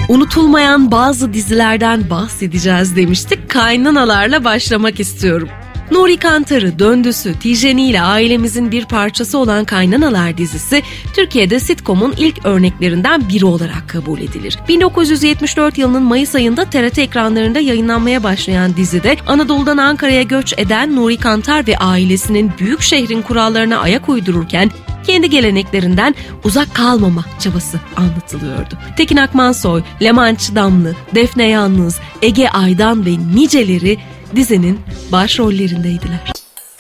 Unutulmayan bazı dizilerden bahsedeceğiz demiştik. Kaynanalarla başlamak istiyorum. Nuri Kantar'ı, döndüsü, Tijen'i ile ailemizin bir parçası olan Kaynanalar dizisi, Türkiye'de sitcom'un ilk örneklerinden biri olarak kabul edilir. 1974 yılının Mayıs ayında TRT ekranlarında yayınlanmaya başlayan dizide, Anadolu'dan Ankara'ya göç eden Nuri Kantar ve ailesinin büyük şehrin kurallarına ayak uydururken, kendi geleneklerinden uzak kalmama çabası anlatılıyordu. Tekin Akmansoy, Leman Çıdamlı, Defne Yalnız, Ege Aydan ve niceleri dizinin başrollerindeydiler.